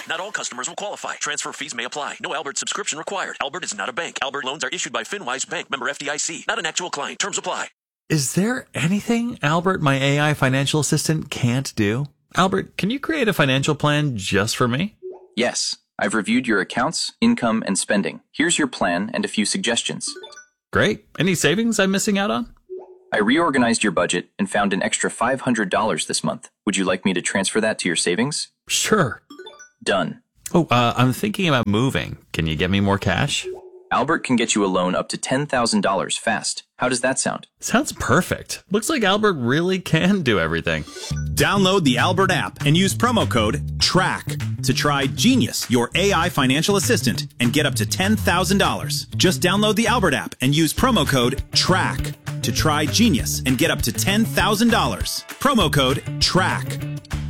Not all customers will qualify. Transfer fees may apply. No Albert subscription required. Albert is not a bank. Albert loans are issued by FinWise Bank, member FDIC. Not an actual client. Terms apply. Is there anything Albert, my AI financial assistant, can't do? Albert, can you create a financial plan just for me? Yes. I've reviewed your accounts, income, and spending. Here's your plan and a few suggestions. Great. Any savings I'm missing out on? I reorganized your budget and found an extra $500 this month. Would you like me to transfer that to your savings? Sure. Done. Oh, I'm thinking about moving. Can you get me more cash? Albert can get you a loan up to $10,000 fast. How does that sound? Sounds perfect. Looks like Albert really can do everything. Download the Albert app and use promo code TRACK to try Genius, your AI financial assistant, and get up to $10,000. Just download the Albert app and use promo code TRACK to try Genius and get up to $10,000. Promo code TRACK.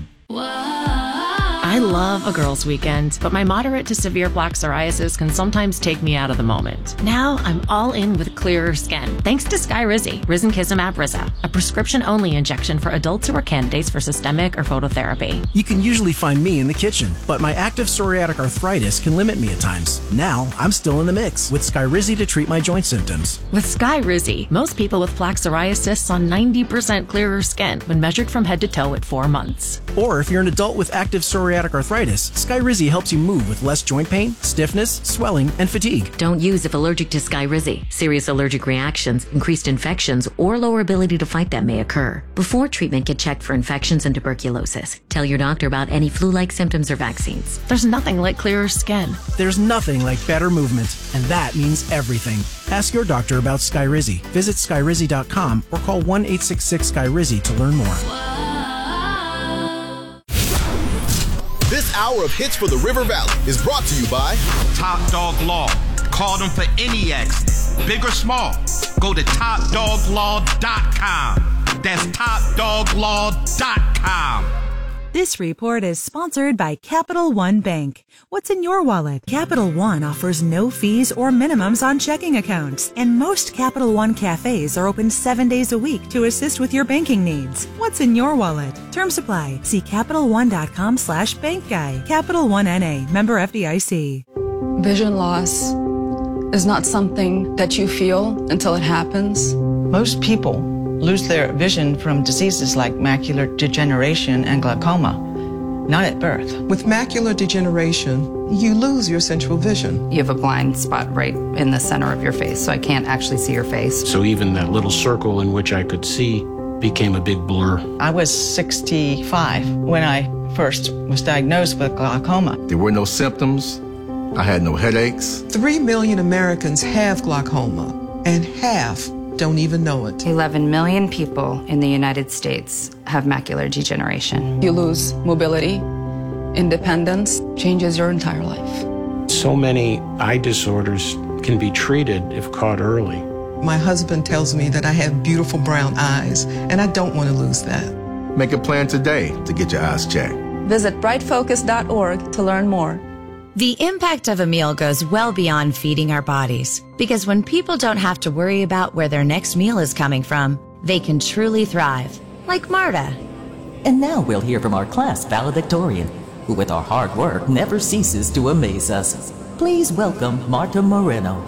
I love a girls' weekend, but my moderate to severe plaque psoriasis can sometimes take me out of the moment. Now I'm all in with clearer skin, thanks to Skyrizi, risankizumab Riza, a prescription-only injection for adults who are candidates for systemic or phototherapy. You can usually find me in the kitchen, but my active psoriatic arthritis can limit me at times. Now I'm still in the mix with Skyrizi to treat my joint symptoms. With Skyrizi, most people with plaque psoriasis saw 90% clearer skin when measured from head to toe at 4 months. Or if you're an adult with active psoriatic arthritis, Skyrizi helps you move with less joint pain, stiffness, swelling, and fatigue. Don't use if allergic to Skyrizi. Serious allergic reactions, increased infections, or lower ability to fight them may occur. Before treatment, get checked for infections and tuberculosis. Tell your doctor about any flu-like symptoms or vaccines. There's nothing like clearer skin. There's nothing like better movement, and that means everything. Ask your doctor about Skyrizi. Visit Skyrizi.com or call 1-866-SKYRIZI to learn more. This hour of Hits for the River Valley is brought to you by Top Dog Law. Call them for any accident, big or small. Go to TopDogLaw.com. That's TopDogLaw.com. This report is sponsored by Capital One Bank. What's in your wallet? Capital One offers no fees or minimums on checking accounts, and most Capital One cafes are open 7 days a week to assist with your banking needs. What's in your wallet? Terms apply. See CapitalOne.com/bankguy. Capital One N.A. Member FDIC. Vision loss is not something that you feel until it happens. Most people lose their vision from diseases like macular degeneration and glaucoma, not at birth. With macular degeneration, you lose your central vision. You have a blind spot right in the center of your face, so I can't actually see your face. So even that little circle in which I could see became a big blur. I was 65 when I first was diagnosed with glaucoma. There were no symptoms. I had no headaches. 3 million Americans have glaucoma, and half don't even know it. 11 million people in the United States have macular degeneration. You lose mobility, independence, changes your entire life. So many eye disorders can be treated if caught early. My husband tells me that I have beautiful brown eyes, and I don't want to lose that. Make a plan today to get your eyes checked. Visit brightfocus.org to learn more. The impact of a meal goes well beyond feeding our bodies, because when people don't have to worry about where their next meal is coming from, they can truly thrive, like Marta. And now we'll hear from our class valedictorian, who with our hard work never ceases to amaze us. Please welcome Marta Moreno.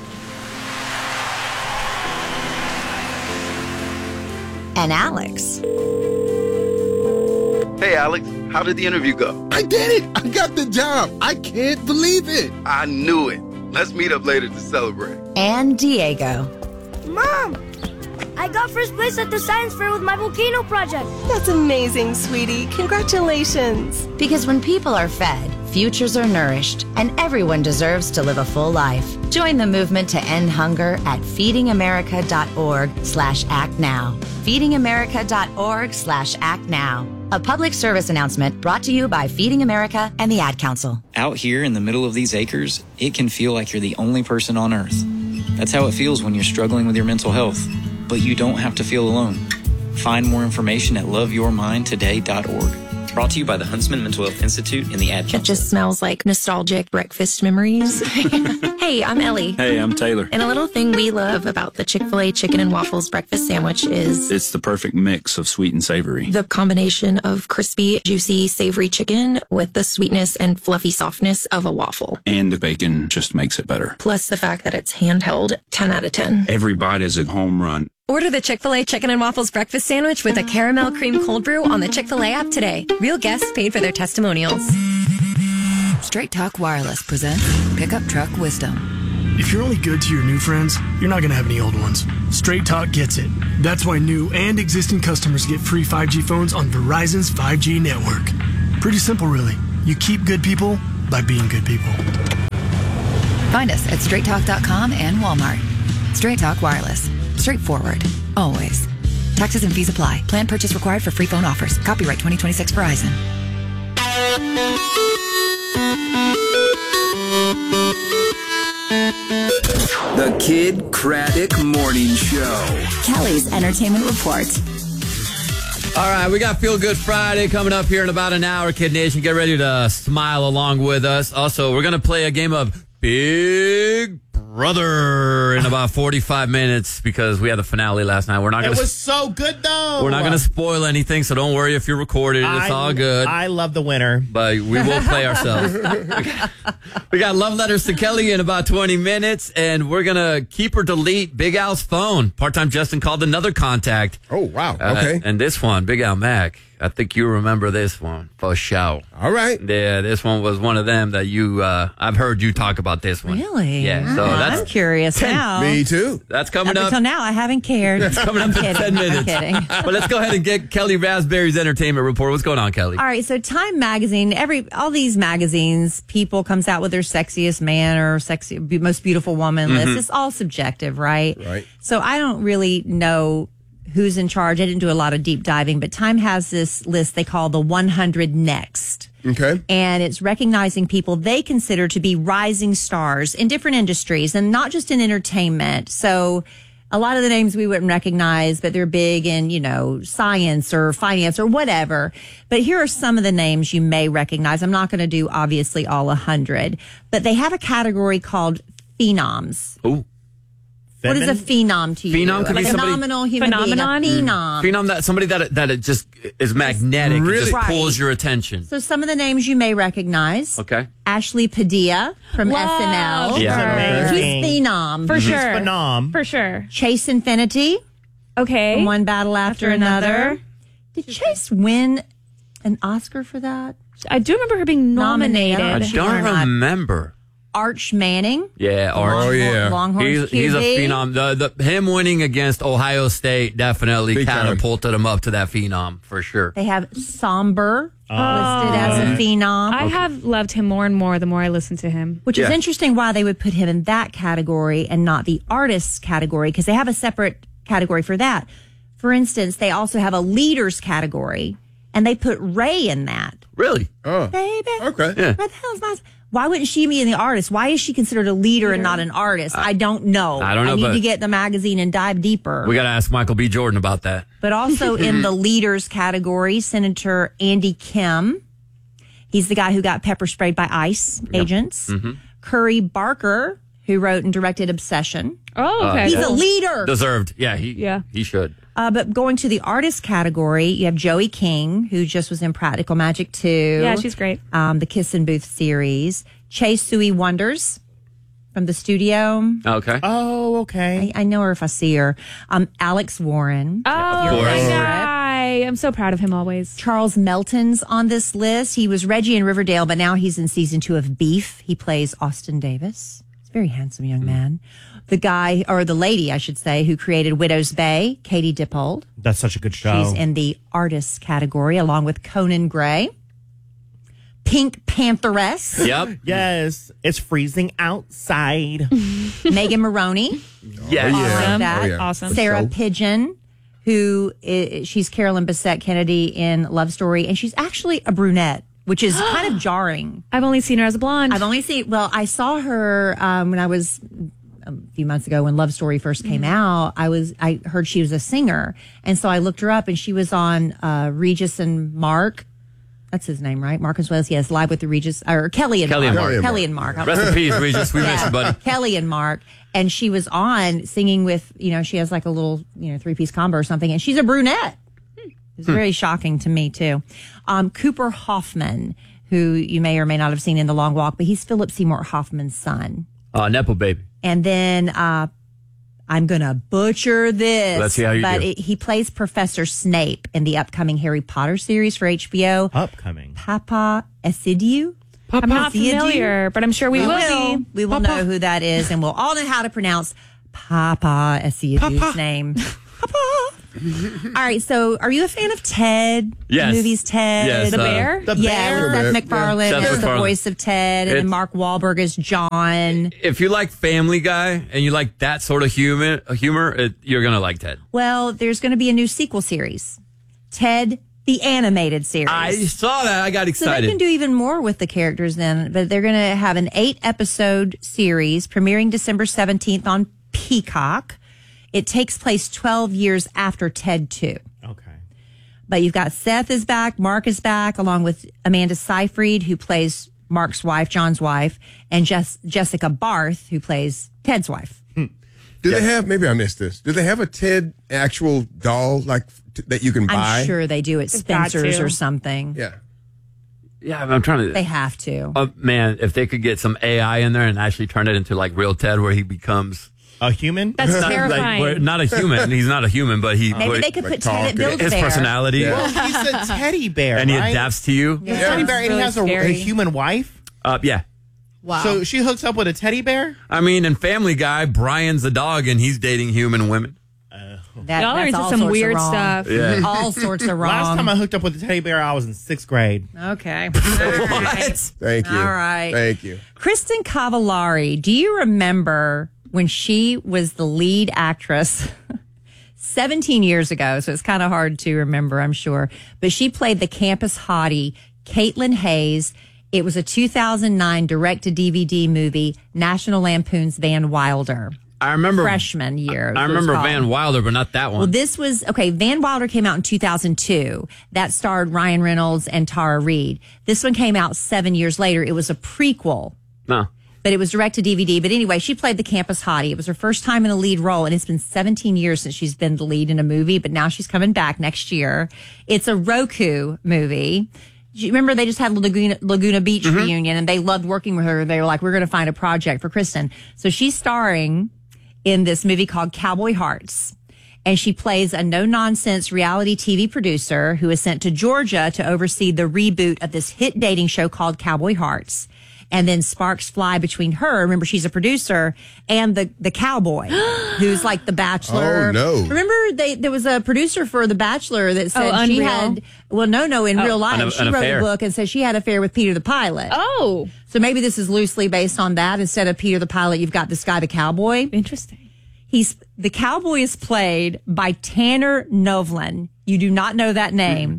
And Alex. Hey, Alex, how did the interview go? I did it! I got the job! I can't believe it! I knew it. Let's meet up later to celebrate. And Diego. Mom! I got first place at the science fair with my volcano project. That's amazing, sweetie. Congratulations. Because when people are fed, futures are nourished, and everyone deserves to live a full life. Join the movement to end hunger at feedingamerica.org/actnow. feedingamerica.org/actnow. A public service announcement brought to you by Feeding America and the Ad Council. Out here in the middle of these acres, it can feel like you're the only person on Earth. That's how it feels when you're struggling with your mental health. But you don't have to feel alone. Find more information at loveyourmindtoday.org. Brought to you by the Huntsman Mental Health Institute and the Ad Council. It just smells like nostalgic breakfast memories. Hey, I'm Ellie. Hey, I'm Taylor. And a little thing we love about the Chick-fil-A chicken and waffles breakfast sandwich is It's the perfect mix of sweet and savory. the combination of crispy, juicy, savory chicken with the sweetness and fluffy softness of a waffle. And the bacon just makes it better. Plus the fact that it's handheld, 10 out of 10. Every bite is a home run. Order the Chick-fil-A Chicken and Waffles Breakfast Sandwich with a caramel cream cold brew on the Chick-fil-A app today. Real guests paid for their testimonials. Straight Talk Wireless presents Pickup Truck Wisdom. If you're only good to your new friends, you're not going to have any old ones. Straight Talk gets it. That's why new and existing customers get free 5G phones on Verizon's 5G network. Pretty simple, really. You keep good people by being good people. Find us at straighttalk.com and Walmart. Straight Talk Wireless. Straightforward. Always. Taxes and fees apply. Plan purchase required for free phone offers. Copyright 2026 Verizon. The Kid Craddock Morning Show. Kelly's Entertainment Report. All right, we got Feel Good Friday coming up here in about an hour, Kid Nation. Get ready to smile along with us. Also, we're going to play a game of Big Brother in about 45 minutes because we had the finale last night. It was so good, though. We're not going to spoil anything, so don't worry if you're recorded. It's all good. I love the winner. But we will play ourselves. We got Love Letters to Kelly in about 20 minutes, and we're going to keep or delete Big Al's phone. Part-time Justin called another contact. Oh, wow. Okay. And this one, Big Al Mac, I think you remember this one for sure. All right. Yeah, this one was one of them that you, I've heard you talk about this one. Really? Yeah. So that's I'm curious now. Me too. That's coming up. Until now, I haven't cared. That's coming up in 10 minutes. I'm kidding. But let's go ahead and get Kelly Raspberry's entertainment report. What's going on, Kelly? All right, so Time Magazine, all these magazines, People comes out with their sexiest man or most beautiful woman list. It's all subjective, right? Right. So I don't really know who's in charge. I didn't do a lot of deep diving, but Time has this list they call the 100 Next. Okay. And it's recognizing people they consider to be rising stars in different industries and not just in entertainment. So a lot of the names we wouldn't recognize, but they're big in, science or finance or whatever. But here are some of the names you may recognize. I'm not going to do obviously all 100, but they have a category called phenoms. Ooh. What is a phenom to you? Phenom could be somebody. Phenomenal human Phenomenon? being. A phenom. Phenom, that somebody that it just is magnetic. It just Right. pulls your attention. So some of the names you may recognize. Okay. Ashley Padilla from SNL. Yeah. He's phenom. For sure. Phenom. For sure. Chase Infinity. Okay. From One Battle After Another. Did Chase win an Oscar for that? I do remember her being nominated. I don't remember. Arch Manning. Yeah, Arch. Oh, yeah. Longhorns He's a QB. phenom. Him winning against Ohio State definitely Big time. catapulted him up to that phenom for sure. They have Somber listed as a phenom. I have loved him more and more the more I listen to him. Which is interesting why they would put him in that category and not the artists category, because they have a separate category for that. For instance, they also have a leaders category, and they put Ray in that. Really? Oh. Baby. Okay. Yeah. What the hell's not? Why wouldn't she be in the artist? Why is she considered a leader and not an artist? I don't know. I don't know, I need but to get the magazine and dive deeper. We got to ask Michael B. Jordan about that. But also in the leaders category, Senator Andy Kim. He's the guy who got pepper sprayed by ICE agents. Curry Barker, who wrote and directed Obsession. Oh, okay. He's a leader. Deserved. Yeah, he should. But going to the artist category, you have Joey King, who just was in Practical Magic 2. Yeah, she's great. The Kiss and Booth series. Chase Sui Wonders from the studio. Okay. Oh, okay. I know her if I see her. Alex Warren. Oh, Of course. my guy. I'm so proud of him always. Charles Melton's on this list. He was Reggie in Riverdale, but now he's in season 2 of Beef. He plays Austin Davis. He's a very handsome young man. The guy, or the lady, I should say, who created Widow's Bay, Katie Dippold. That's such a good show. She's in the artists category, along with Conan Gray. Pink Pantheress. Yep. Yes. It's freezing outside. Megan Maroney. Yeah. Like that. Oh, yeah. Awesome. Sarah Pigeon, who she's Carolyn Bessette Kennedy in Love Story, and she's actually a brunette, which is kind of jarring. I've only seen her as a blonde. I saw her when I was a few months ago when Love Story first came out. I heard she was a singer, and so I looked her up, and she was on Regis and Mark. That's his name, right? Mark Consuelos. Yes, Live with the Regis, or Kelly and Kelly and Mark. Mark. Kelly and Mark. Rest in peace, Regis. We miss you, buddy. Kelly and Mark. And she was on singing with, she has like a little, three-piece combo or something, and she's a brunette. It's very shocking to me, too. Cooper Hoffman, who you may or may not have seen in The Long Walk, but he's Philip Seymour Hoffman's son. Nepo baby. And then I'm going to butcher this. Let's see how you but do. He plays Professor Snape in the upcoming Harry Potter series for HBO. Upcoming. Papa Esidiu. I'm not familiar, but I'm sure we will be. We will know who that is, and we'll all know how to pronounce Papa Esidiu's name. Papa. All right, so are you a fan of Ted? Yes. The movie's Ted. Yes, the bear? The yeah, bear? Seth MacFarlane Seth is the MacFarlane. voice of Ted, and then Mark Wahlberg is John. If you like Family Guy and you like that sort of humor, you're going to like Ted. Well, there's going to be a new sequel series, Ted, the animated series. I saw that. I got So they excited. can do even more with the characters then, but they're going to have an 8-episode series premiering December 17th on Peacock. It takes place 12 years after Ted 2. Okay. But you've got Seth is back, Mark is back, along with Amanda Seyfried, who plays Mark's wife, John's wife, and Jessica Barth, who plays Ted's wife. Do they have, maybe I missed this, do they have a Ted actual doll that you can buy? I'm sure they do at Spencer's or something. Yeah. Yeah, I'm trying to. They have to. Man, if they could get some AI in there and actually turn it into like real Ted, where he becomes a human. That's terrifying. Not a human. He's not a human, but he. Maybe they could put Ted at Build-A-Bear. His personality. Yeah. Well, he's a teddy bear, and he right? adapts to you. He's a teddy bear, and he has a human wife. Yeah. Wow. So she hooks up with a teddy bear. I mean, in Family Guy, Brian's a dog, and he's dating human women. Y'all are into some weird stuff. Yeah. All sorts of wrong. Last time I hooked up with a teddy bear, I was in 6th grade. Okay. Thank you. All right. Thank you. Kristen Cavallari, do you remember when she was the lead actress 17 years ago? So it's kind of hard to remember, I'm sure. But she played the campus hottie, Caitlin Hayes. It was a 2009 direct-to-DVD movie, National Lampoon's Van Wilder. I remember freshman year. I remember Van Wilder, but not that one. Well, this was Van Wilder came out in 2002. That starred Ryan Reynolds and Tara Reid. This one came out 7 years later. It was a prequel. No. But it was direct to DVD. But anyway, she played the campus hottie. It was her first time in a lead role, and it's been 17 years since she's been the lead in a movie. But now she's coming back next year. It's a Roku movie. You remember they just had Laguna Beach reunion, and they loved working with her. They were like, we're going to find a project for Kristen. So she's starring in this movie called Cowboy Hearts. And she plays a no-nonsense reality TV producer who is sent to Georgia to oversee the reboot of this hit dating show called Cowboy Hearts. And then sparks fly between her, remember she's a producer, and the cowboy, who's like the Bachelor. Oh, no. Remember there was a producer for The Bachelor that said she Unreal. had, in real life, she wrote affair. a book and said she had an affair with Peter the Pilot. Oh. So maybe this is loosely based on that. Instead of Peter the Pilot, you've got this guy, the cowboy. Interesting. The cowboy is played by Tanner Novlin. You do not know that name.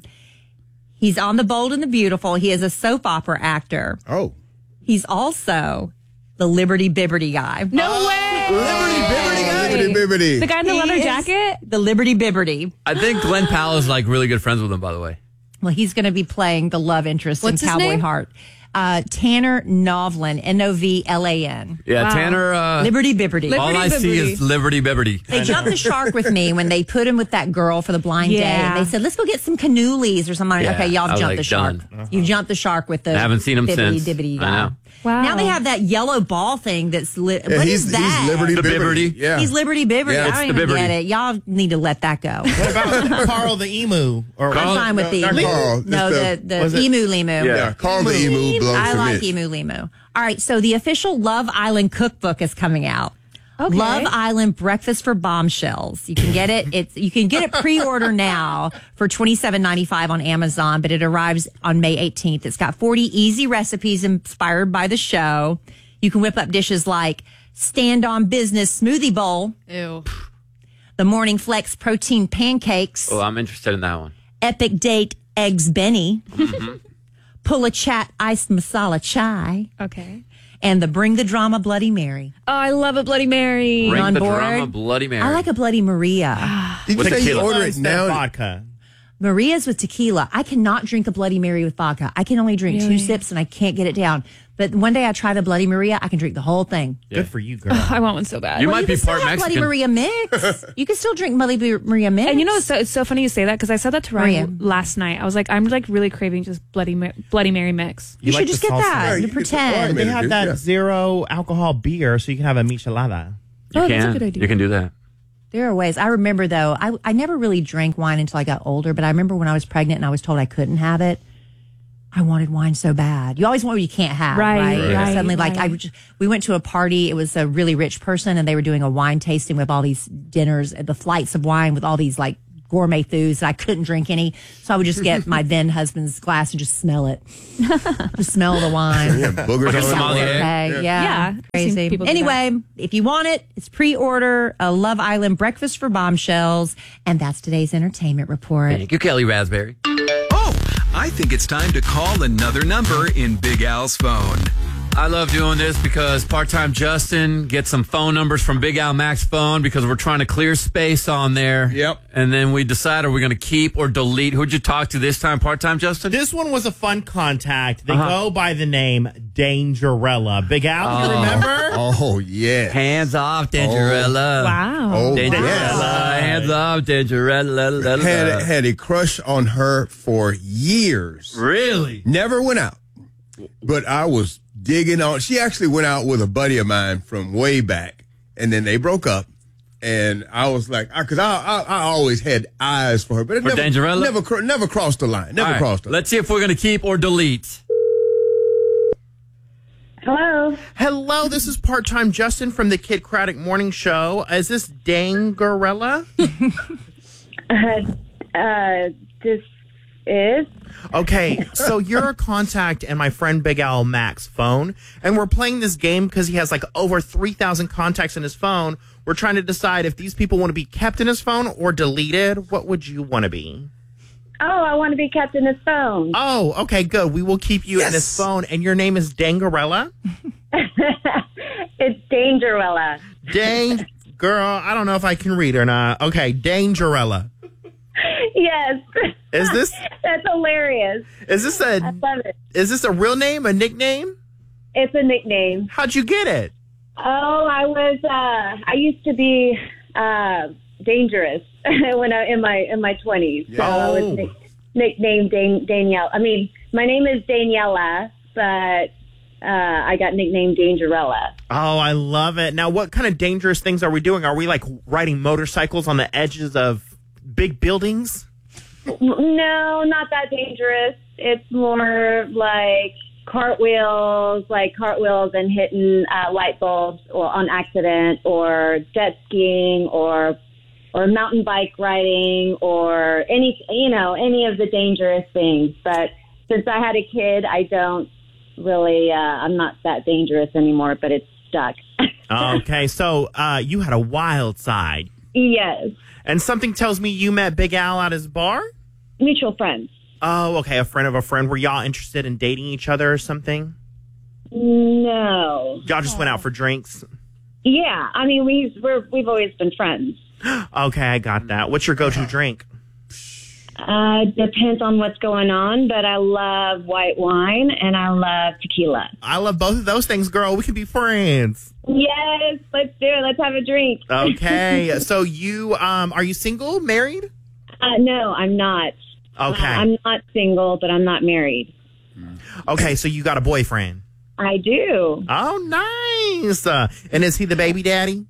He's on The Bold and the Beautiful. He is a soap opera actor. Oh. He's also the Liberty Bibberty guy. No way. Liberty Bibberty guy. Liberty Bibberty. The guy in the He leather is jacket? The Liberty Bibberty. I think Glenn Powell is like really good friends with him, by the way. Well, he's going to be playing the love interest What's in his Cowboy name? Heart. Tanner Novlin, Novlan. Yeah, Wow. Tanner. Liberty Bibberty. All I see is Liberty Bibberty. They jumped the shark with me when they put him with that girl for the blind date. Yeah. And they said, let's go get some canoolies or something. Yeah, Okay, y'all I have was jumped like, the shark. done. You jumped the shark with the I haven't seen him bibbity since. dibbity I guy. know. Wow. Now they have that yellow ball thing that's what is that? He's Liberty The Bibberty. Bibberty. Yeah. He's Liberty Bibberty. Yeah, I it's don't the even Bibberty. get it. Y'all need to let that go. What about Carl the emu? Or I'm fine with the not emu. Carl, No, just the was it- emu limu. Yeah, call the emu blows I for like Mitch. emu limu. All right, so the official Love Island cookbook is coming out. Okay. Love Island Breakfast for Bombshells. You can get it. You can get it pre-order now for $27.95 on Amazon, but it arrives on May 18th. It's got 40 easy recipes inspired by the show. You can whip up dishes like Stand on Business Smoothie Bowl, Ew. the Morning Flex Protein Pancakes, Oh, I'm interested in that one. Epic Date Eggs Benny, Pull a Chat Iced Masala Chai, Okay. and the Bring the Drama Bloody Mary. Oh, I love a Bloody Mary. Bring on the board? drama, Bloody Mary. I like a Bloody Maria. Did you With say you tequila. order it now? vodka. Maria's with tequila. I cannot drink a Bloody Mary with vodka. I can only drink 2 sips and I can't get it down. But one day I tried a Bloody Maria. I can drink the whole thing. Good for you, girl. I want one so bad. You might be part Bloody Mexican. Maria mix. You can still drink Bloody Maria mix. And you know, it's so funny you say that because I said that to Ryan last night. I was like, I'm like really craving just Bloody Mary mix. You should just get that to pretend. They have that zero alcohol beer, so you can have a michelada. That's a good idea. You can do that. There are ways. I remember, though, I never really drank wine until I got older, but I remember when I was pregnant and I was told I couldn't have it, I wanted wine so bad. You always want what you can't have, right? Suddenly, we went to a party. It was a really rich person, and they were doing a wine tasting with all these dinners, the flights of wine with all these, like, gourmet foods. I couldn't drink any, so I would just get my then husband's glass and just smell it. Just smell the wine. Yeah, boogers Like a on sommelier. it. Yeah. Crazy. Anyway, if you want it, it's pre-order a Love Island breakfast for bombshells, and that's today's entertainment report. Thank you, Kelly Raspberry. Oh, I think it's time to call another number in Big Al's phone. I love doing this because part-time Justin gets some phone numbers from Big Al Mac's phone because we're trying to clear space on there. Yep. And then we decide are we going to keep or delete. Who'd you talk to this time, part-time Justin? This one was a fun contact. They go by the name Dangerella. Big Al, you remember? Oh, yeah. Hands off, Dangerella. Wow. Oh, Dangerella. yes. Hands off, Dangerella. Had a crush on her for years. Really? Never went out. But I was digging on. She actually went out with a buddy of mine from way back, and then they broke up. And I was like, because I always had eyes for her, but it For Dangerella? never crossed the line. Never All right, crossed the line. let's see if we're going to keep or delete. Hello. Hello, this is part-time Justin from the Kid Craddock Morning Show. Is this Dangerella? This is. Okay, so you're a contact in my friend Big Al Mac's phone, and we're playing this game because he has like over 3,000 contacts in his phone. We're trying to decide if these people want to be kept in his phone or deleted. What would you want to be? Oh, I want to be kept in his phone. Oh, okay, good. We will keep you in his phone, and your name is Dangerella? It's Dangerella. Girl, I don't know if I can read or not. Okay, Dangerella. Yes. Is this? That's hilarious. Is this I love it. Is this a real name, a nickname? It's a nickname. How'd you get it? Oh, I used to be dangerous when in my 20s. So I was nicknamed Danielle. I mean, my name is Daniela, but I got nicknamed Dangerella. Oh, I love it. Now, what kind of dangerous things are we doing? Are we like riding motorcycles on the edges of big buildings? No, not that dangerous. It's more like cartwheels and hitting light bulbs or on accident, or jet skiing, or mountain bike riding, or any of the dangerous things. But since I had a kid, I don't really. I'm not that dangerous anymore. But it's stuck. Okay, so you had a wild side. Yes. And something tells me you met Big Al at his bar? Mutual friends. Oh, okay. A friend of a friend. Were y'all interested in dating each other or something? No. Y'all just went out for drinks? Yeah. I mean, we've always been friends. Okay, I got that. What's your go-to drink? Depends on what's going on, but I love white wine and I love tequila. I love both of those things, girl. We can be friends. Yes, let's do it. Let's have a drink. Okay. So you, are you single, married? No, I'm not. Okay. I'm not single, but I'm not married. Okay, so you got a boyfriend? I do. Oh, nice. And is he the baby daddy?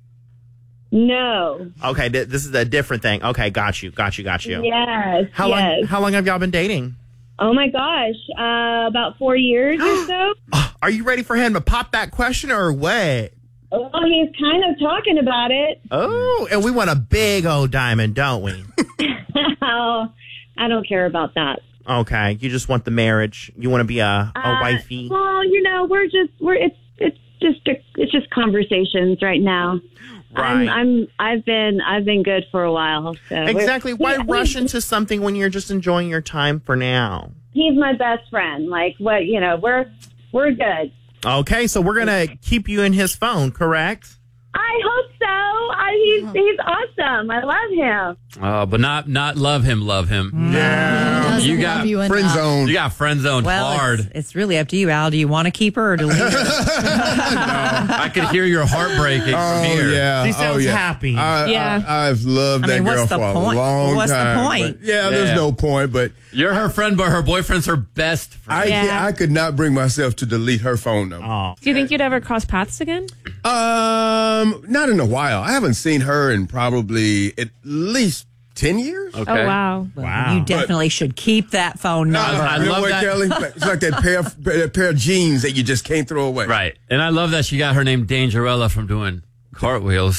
No. Okay, this is a different thing. Okay, got you. Yes. How long have y'all been dating? Oh my gosh, about 4 years or so. Are you ready for him to pop that question or what? Well, he's kind of talking about it. Oh, and we want a big old diamond, don't we? Oh, I don't care about that. Okay, you just want the marriage. You want to be a wifey. Well, it's just conversations right now. Right. I've been good for a while. So exactly. Why rush into something when you're just enjoying your time for now? He's my best friend. Like what? We're good. Okay, so we're gonna keep you in his phone, correct? I hope so. He's awesome. I love him. But not love him. Yeah. Doesn't You got love you friend enough. zone. You got friend zoned Well, hard. it's really up to you, Al. Do you want to keep her or delete her? I could hear your heart breaking from here. Yeah. She sounds yeah. happy. Yeah. I've loved I that mean, girl what's the for a point? long What's the time. point? But there's no point. But You're her friend, but her boyfriend's her best friend. I could not bring myself to delete her phone number. Do you think you'd ever cross paths again? Not in a while. I haven't seen her in probably at least 10 years. Okay. Oh, wow. Wow. You definitely should keep that phone number. I You know love what, that. Kelly? It's like that pair of jeans that you just can't throw away. Right. And I love that she got her name Dangerella from doing cartwheels.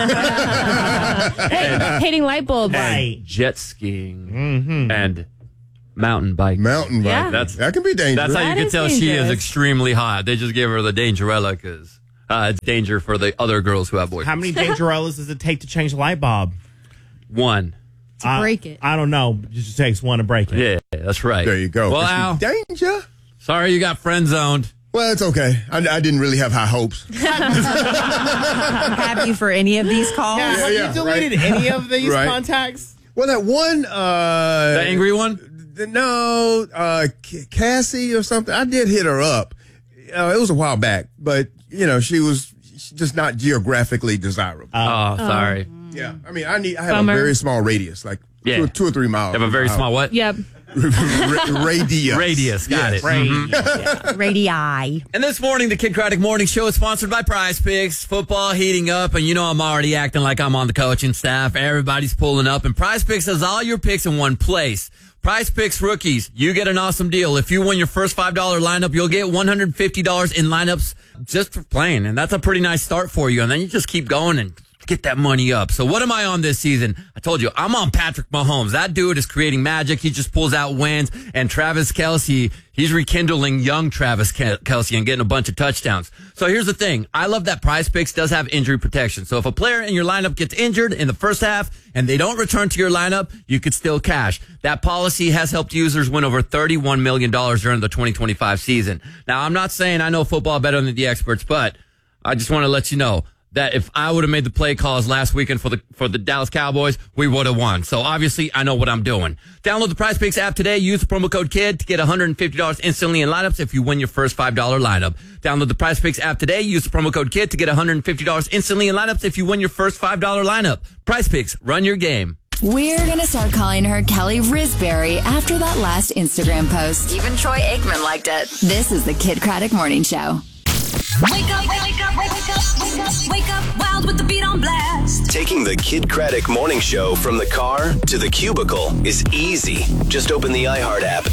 Hating light bulbs. And jet skiing. And mountain bike. Mountain bike. Yeah. That can be dangerous. That's how you That can is tell she is dangerous. extremely hot. They just gave her the Dangerella because it's danger for the other girls who have boyfriends. How many Dangerellas does it take to change a light bulb? One. To break it. I don't know. It just takes one to break it. Yeah, that's right. There you go. Well, It's Al, danger. sorry you got friend zoned. Well, it's okay. I didn't really have high hopes. Have you for any of these calls? Have you deleted any of these contacts? Well, that one. The angry one? No, Cassie or something. I did hit her up. It was a while back, but, she's just not geographically desirable. Oh, sorry. Yeah. I mean, I have Bummer. a very small radius, like 2 or 3 miles. You have a very small what? Yep. Radius. Radius, got it. Radii. And this morning, the Kid Craddock Morning Show is sponsored by Prize Picks. Football heating up, and I'm already acting like I'm on the coaching staff. Everybody's pulling up, and Prize Picks has all your picks in one place. Prize Picks rookies, you get an awesome deal. If you win your first $5 lineup, you'll get $150 in lineups just for playing, and that's a pretty nice start for you. And then you just keep going and get that money up. So what am I on this season? I told you, I'm on Patrick Mahomes. That dude is creating magic. He just pulls out wins. And Travis Kelce, he's rekindling young Travis Kelce and getting a bunch of touchdowns. So here's the thing. I love that Prize Picks does have injury protection. So if a player in your lineup gets injured in the first half and they don't return to your lineup, you could still cash. That policy has helped users win over $31 million during the 2025 season. Now, I'm not saying I know football better than the experts, but I just want to let you know that if I would have made the play calls last weekend for the Dallas Cowboys, we would have won. So obviously, I know what I'm doing. Download the Prize Picks app today. Use the promo code KID to get $150 instantly in lineups if you win your first $5 lineup. Download the Prize Picks app today. Use the promo code KID to get $150 instantly in lineups if you win your first $5 lineup. Prize Picks, run your game. We're going to start calling her Kelly Risberry after that last Instagram post. Even Troy Aikman liked it. This is the Kid Craddock Morning Show. Wake up, wake up, wake up, wake up, wake up, wild with the beat on blast. Taking the Kid Craddock Morning Show from the car to the cubicle is easy. Just open the iHeart app